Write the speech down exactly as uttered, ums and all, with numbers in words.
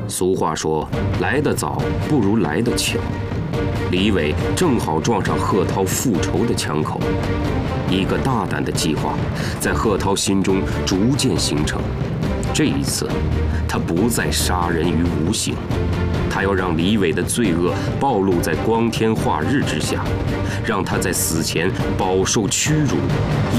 俗话说，来得早不如来得巧。李伟正好撞上贺涛复仇的枪口，一个大胆的计划在贺涛心中逐渐形成。这一次，他不再杀人于无形，他要让李伟的罪恶暴露在光天化日之下，让他在死前饱受屈辱，